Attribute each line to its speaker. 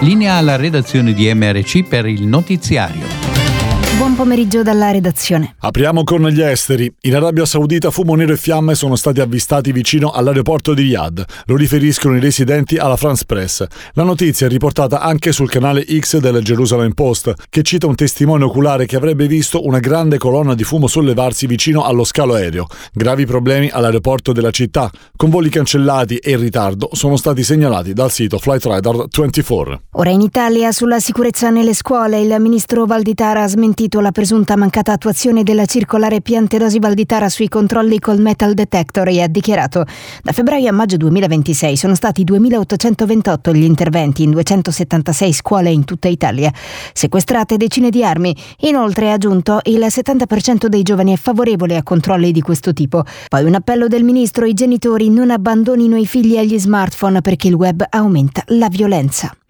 Speaker 1: Linea alla redazione di MRC per il notiziario.
Speaker 2: Buon pomeriggio dalla redazione.
Speaker 3: Apriamo con gli esteri. In Arabia Saudita fumo nero e fiamme sono stati avvistati vicino all'aeroporto di Riyadh. Lo riferiscono i residenti alla France Press. La notizia è riportata anche sul canale X del Jerusalem Post, che cita un testimone oculare che avrebbe visto una grande colonna di fumo sollevarsi vicino allo scalo aereo. Gravi problemi all'aeroporto della città, con voli cancellati e in ritardo, sono stati segnalati dal sito Flightradar 24.
Speaker 2: Ora in Italia, sulla sicurezza nelle scuole, il ministro Valditara ha smentito la presunta mancata attuazione della circolare Piantedosi Valditara sui controlli col metal detector e ha dichiarato: da febbraio a maggio 2026 sono stati 2.828 gli interventi in 276 scuole in tutta Italia, sequestrate decine di armi. Inoltre, ha aggiunto, il 70% dei giovani è favorevole a controlli di questo tipo. Poi un appello del ministro: i genitori non abbandonino i figli agli smartphone perché il web aumenta la violenza.